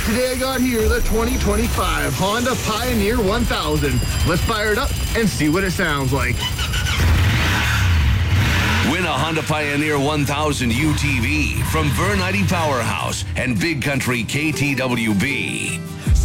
Today I got here the 2025 Honda Pioneer 1000. Let's fire it up and see what it sounds like. Win a Honda Pioneer 1000 UTV from Vernite Powerhouse and Big Country KTWB.